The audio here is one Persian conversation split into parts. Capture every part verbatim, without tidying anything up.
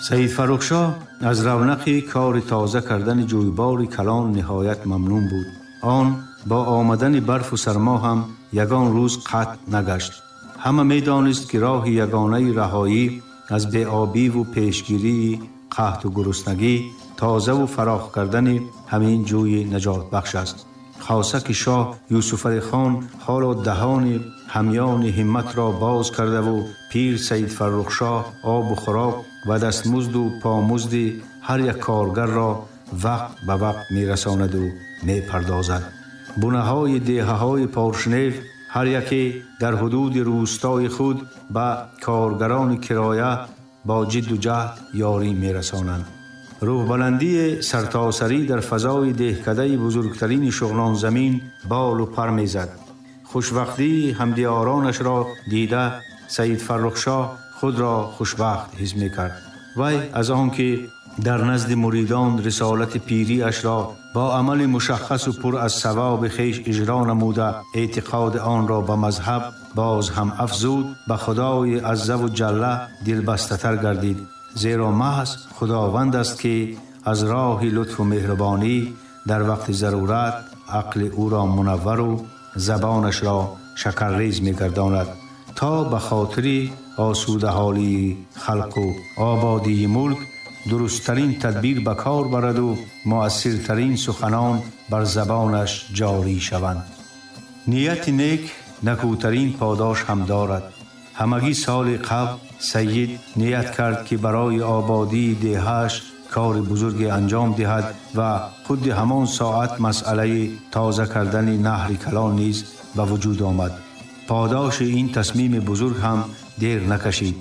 سید فرخشاه از رونق کار تازه کردن جویبار کلان نهایت ممنون بود. آن با آمدن برف و سرما هم یگان روز قطع نگشت. همه می دانست که راه یگانه رهایی از بی‌آبی و پیشگیری قحط و گرسنگی تازه و فراخ کردن همین جوی نجات بخش است. خاصه که شاه یوسف علی خان حالا دهان همیان همت را باز کرده و پیر سید فرخشاه آب و خوراک و دستمزد و پامزد هر یک کارگر را وقت به وقت می رساند و می پردازد. بنه های دیه های پارشنیف هر یکی در حدود روستای خود به کارگران کرایه با جد و جهد یاری می رسانند. روح بلندی سرتاسری در فضای دهکده بزرگترین شغلان زمین بال و پر می زد. خوشوقتی همدیارانش را دیده سید فرخشاه خود را خوشبخت حس می کرد. وی از آنکه در نزد مریدان رسالت پیری اش را با عمل مشخص و پر از ثواب خیش اجرا نموده اعتقاد آن را به مذهب باز هم افزود، به خدای عز و جل دلبسته تر گردید. زیرا محض خداوند است که از راه لطف و مهربانی در وقت ضرورت عقل او را منور و زبانش را شکرریز می گرداند تا به خاطر آسوده حالی خلق و آبادی ملک درستترین تدبیر به کار برد و مؤثرترین سخنان بر زبانش جاری شوند. نیت نیک نکوترین پاداش هم دارد. همگی سال قبل سید نیت کرد که برای آبادی دهش کار بزرگ انجام دهد و خود همان ساعت مسئله تازه کردن نهر کلان نیز به وجود آمد. پاداش این تصمیم بزرگ هم دیر نکشید.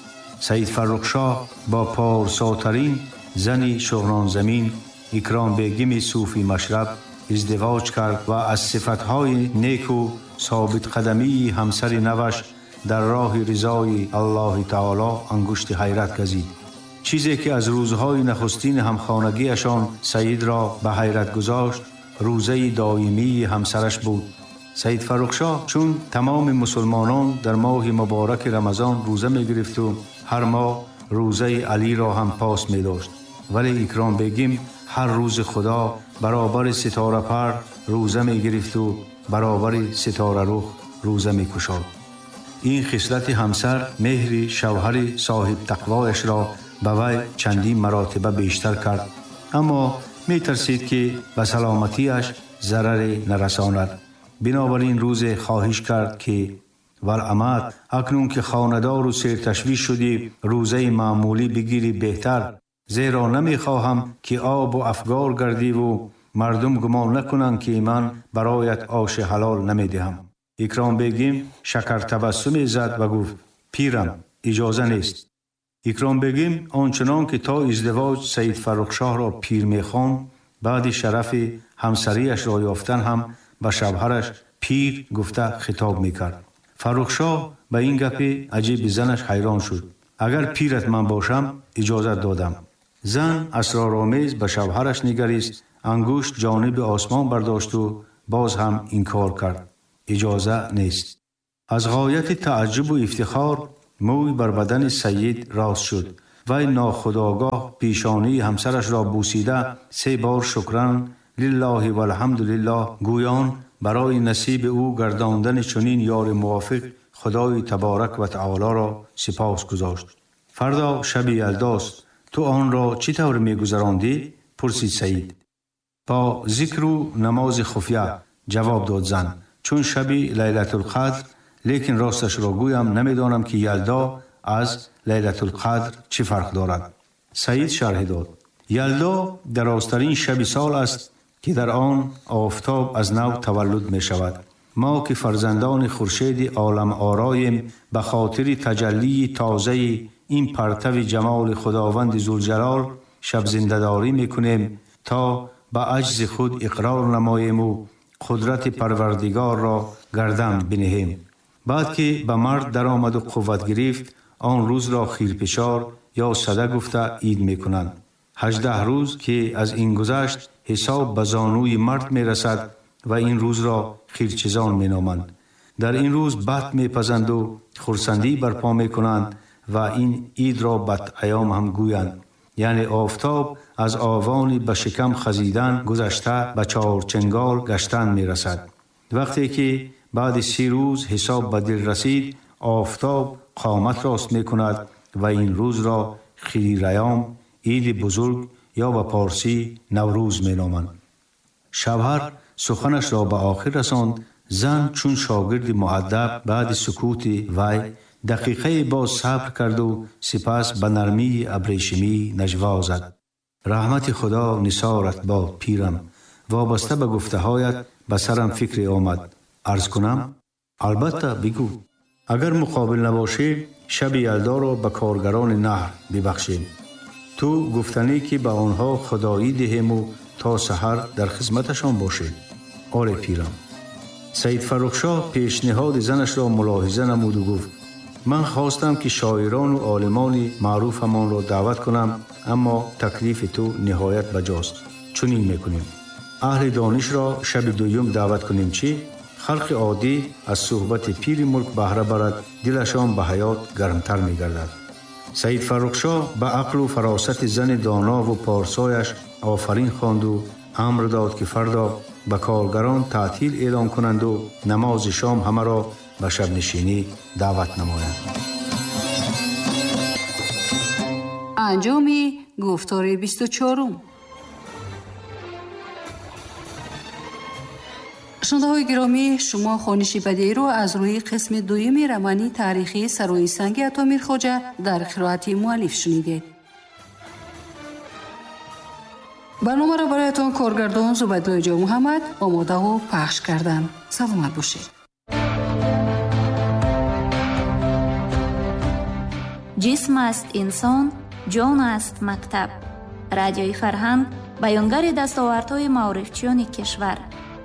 سید فرخشاه با پارساترین زن شغلان زمین اکرام بیگم صوفی مشرب ازدواج کرد و از صفتهای نیک و ثابت قدمی همسر نوش در راه رضای الله تعالی انگشت حیرت گزید. چیزی که از روزهای نخستین همخانگیشان سید را به حیرت گذاشت روزه دائمی همسرش بود. سید فرخشاه چون تمام مسلمانان در ماه مبارک رمضان روزه می گرفت و هر ماه روزه علی را هم پاس می داشت، ولی اکرام بیگم هر روز خدا برابر ستاره پر روزه می گرفت و برابر ستاره رخ روزه می کشاد. این خصلت همسر مهر شوهر صاحب تقوایش را به وی چندین مراتبه بیشتر کرد، اما می ترسید که به سلامتیش ضرر نرساند. بنابراین روز خواهش کرد که ولعمت اکنون که خاندار و سرتشویش شدی روزه معمولی بگیری بهتر، زیرا نمی خواهم که آب و افگار گردی و مردم گمان نکنند که من برایت آش حلال نمی دهم. اکرام بیگم شکر تبسمی زد و گفت پیرم اجازه نیست. اکرام بیگم آنچنان که تا ازدواج سید فرخشاه را پیر می خواند بعد شرف همسریش را یافتن هم به شوهرش پیر گفته خطاب می کرد. فرخشاه به این گپ عجیب زنش حیران شد. اگر پیرت من باشم اجازه دادم. زن اسرارآمیز به شوهرش نگریست، انگشت جانب آسمان برداشت و باز هم انکار کرد. اجازه نیست. از غایت تعجب و افتخار موی بر بدن سید راست شد. وی ناخودآگاه پیشانی همسرش را بوسیده سه بار شکران لله و الحمدلله گویان برای نصیب او گرداندن چنین یار موافق خدای تبارک و تعالی را سپاس گذاشت. فردا شب یلداست، تو آن را چی طور می گذراندی؟ پرسید سید. با ذکر و نماز خفیه جواب داد زن. چون شب لیلة القدر، لیکن راستش را گویم نمیدانم که یلدا از لیلة القدر چی فرق دارد. سید شرح داد. یلدا درازترین شب سال است که در آن آفتاب از نو تولد می شود. ما که فرزندان خورشید عالم آرایم به خاطر تجلی تازه این پرتو جمال خداوند ذوالجلال شب زنده‌داری می کنیم تا به عجز خود اقرار نماییم و قدرت پروردگار را گردن بنهیم. بعد که به مرد در آمد و قوت گرفت آن روز را خیرپشار یا صده گفته عید می کنند. هجده روز که از این گذشت حساب به زانوی مرد می رسد و این روز را خیرچزان می نامند. در این روز بط می پزند و خرسندی برپا می کنند و این عید را بد ایام هم گویند. یعنی آفتاب از آوانی به شکم خزیدن گذشته به چهارچنگال گشتن می رسد. وقتی که بعد سی روز حساب به دل رسید، آفتاب قامت راست می کند و این روز را خیریام، عید بزرگ یا به پارسی نوروز می نامند. شوهر سخنش را به آخر رساند. زن چون شاگرد مؤدب بعد سکوت وی دقیقه باز صبر کرد و سپس به نرمی ابریشمی نجوا زد. رحمت خدا نثارت باد پیرم، وابسته به گفته هایت به سرم فکر آمد. عرض کنم؟ البته بگو. اگر مقابل نباشی شب یلدا را به کارگران نهر ببخشیم. تو گفتنی که به آنها خدایی دهیم و تا سحر در خدمتشان باشی. آره پیرم. سید فرخشاه پیشنهاد زنش را ملاحظه نمود و گفت من خواستم که شاعران و عالمان معروفمان را دعوت کنم، اما تکلیف تو نهایت بجاست. چنین میکنیم. اهل دانش را شب دوم دعوت کنیم چی؟ خلق عادی از صحبت پیر ملک بهره برد، دلشان به حیات گرمتر میگردد. سید فرخشاه به عقل و فراست زن دانا و پارسایش آفرین خواند و امر داد که فردا به کارگران تعطیل اعلام کنند و نماز شام همه را به شب نشینی دعوت نمایند. انجام گفتار بیست و چهارم. شنونده های گرامی، شما خوانش بدیعی را از روی قسم دویم رمانی تاریخی سروی سنگ عطا میرخواجه در قرائت مؤلف شنیدید. برنامه را برایتان کارگردان زبیدالله جان محمد آماده و پخش کردند. سلامت باشید. جسم است انسان، جان است مکتب. رادیوی فرهنگ بیانگر دستاوردهای معارفچیان کشور.